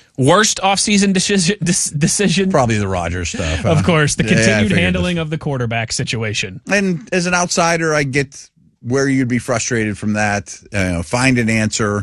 Worst offseason decision? Probably the Rodgers stuff. Of course, the continued I handling of the quarterback situation. And as an outsider, I get where you'd be frustrated from that. Find an answer.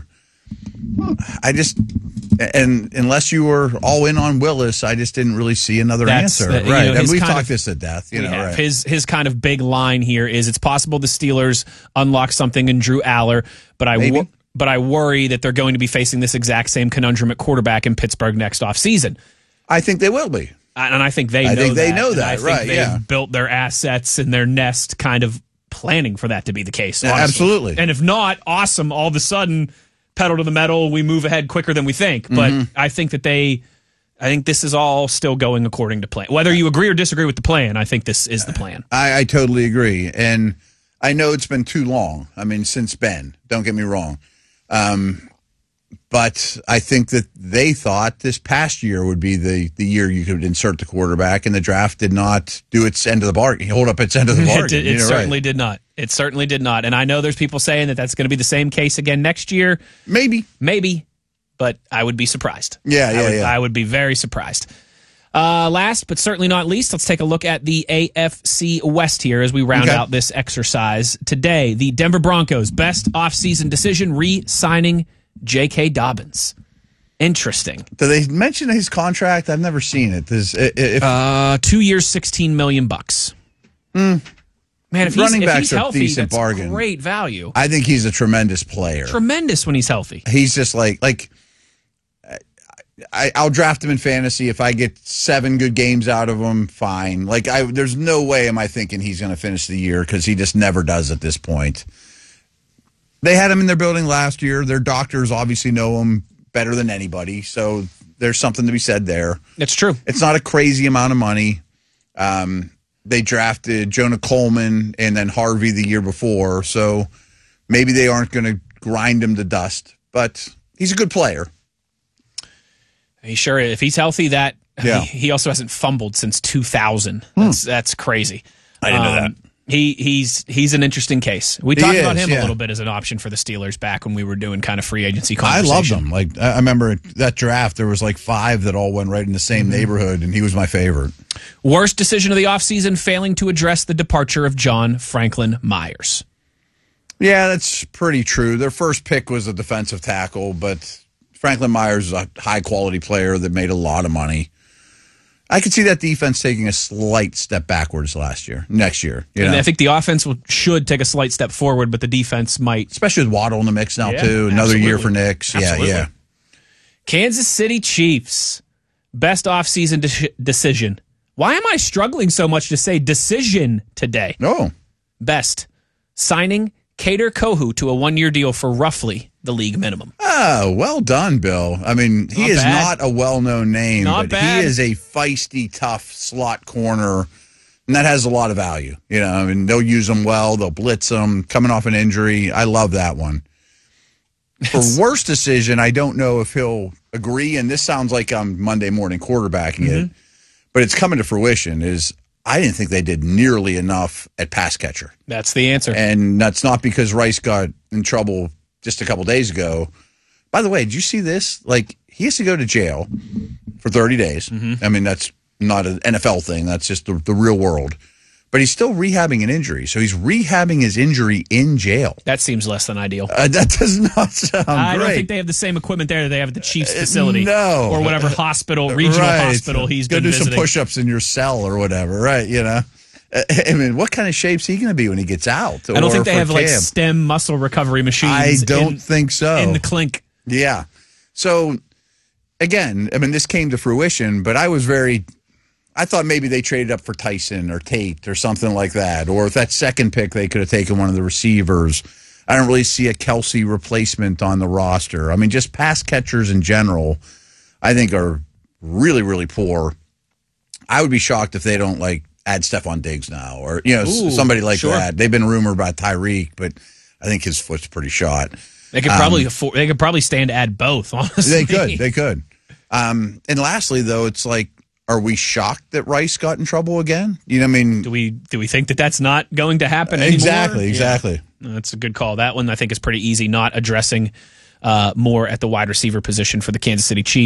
And unless you were all in on Willis, I just didn't really see another answer. Right. And we've talked this to death. Right. His kind of big line here is it's possible the Steelers unlock something in Drew Aller, but I worry that they're going to be facing this exact same conundrum at quarterback in Pittsburgh next offseason. I think they will be. And I think they know that. I think they know that, I think they've built their assets and their nest kind of planning for that to be this, honestly. Absolutely. And if not, awesome, all of a sudden, pedal to the metal, we move ahead quicker than we think. But I think this is all still going according to plan. Whether you agree or disagree with the plan, I think this is the plan. I totally agree. And I know it's been too long. Since Ben, don't get me wrong. But I think that they thought this past year would be the year you could insert the quarterback, and the draft did not do its end of the bargain. Hold up its end of the bargain. It certainly did not. It certainly did not. And I know there's people saying that that's going to be the same case again next year. Maybe. But I would be surprised. I would be very surprised. Last but certainly not least, let's take a look at the AFC West here as we round out this exercise. Today, the Denver Broncos' best offseason decision, re-signing J.K. Dobbins. Interesting. Do they mention his contract? I've never seen it. 2 years, $16 million. Man, if he's healthy, that's bargain. Great value. I think he's a tremendous player. Tremendous when he's healthy. He's just I'll draft him in fantasy. If I get 7 good games out of him, fine. There's no way am I thinking he's going to finish the year because he just never does at this point. They had him in their building last year. Their doctors obviously know him better than anybody, so there's something to be said there. It's true. It's not a crazy amount of money. They drafted Jonah Coleman and then Harvey the year before, so maybe they aren't going to grind him to dust, but he's a good player. He sure is. If he's healthy, he also hasn't fumbled since 2000. That's crazy. I didn't know that. He's an interesting case. We talked about him a little bit as an option for the Steelers back when we were doing kind of free agency conversation. I loved him. I remember that draft, there was 5 that all went right in the same neighborhood, and he was my favorite. Worst decision of the offseason, failing to address the departure of John Franklin Myers. Yeah, that's pretty true. Their first pick was a defensive tackle, but Franklin Myers is a high-quality player that made a lot of money. I could see that defense taking a slight step backwards next year. I think the offense should take a slight step forward, but the defense might. Especially with Waddle in the mix now, too. Another year for Knicks. Absolutely. Yeah. Kansas City Chiefs, best offseason decision. Why am I struggling so much to say decision today? No. Best, signing Kader Kohou to a 1-year deal for roughly the league minimum. Oh, well done, Bill. He is not a well-known name, but he is a feisty, tough slot corner, and that has a lot of value. They'll use him well. They'll blitz him. Coming off an injury, I love that one. For worst decision, I don't know if he'll agree, and this sounds like I'm Monday morning quarterbacking it, but it's coming to fruition, I didn't think they did nearly enough at pass catcher. That's the answer. And that's not because Rice got in trouble just a couple days ago. By the way, did you see this? He has to go to jail for 30 days. That's not an NFL thing. That's just the real world. But he's still rehabbing an injury. So he's rehabbing his injury in jail. That seems less than ideal. That does not sound great. I don't think they have the same equipment there that they have at the Chiefs facility. No. Or whatever regional hospital he's been visiting. Go do some push-ups in your cell or whatever, right? What kind of shape's he going to be when he gets out? I don't think they have stem muscle recovery machines. I don't think so. In the clink. Yeah. So, again, this came to fruition, but I thought maybe they traded up for Tyson or Tate or something like that. Or if that second pick, they could have taken one of the receivers. I don't really see a Kelsey replacement on the roster. Just pass catchers in general, I think are really, really poor. I would be shocked if they don't add Stephon Diggs now or somebody like that. They've been rumored about Tyreek, but I think his foot's pretty shot. They could probably stand to add both. Honestly, they could. And lastly, though, it's are we shocked that Rice got in trouble again? Do we think that that's not going to happen anymore? Exactly. Yeah. That's a good call. That one I think is pretty easy. Not addressing more at the wide receiver position for the Kansas City Chiefs.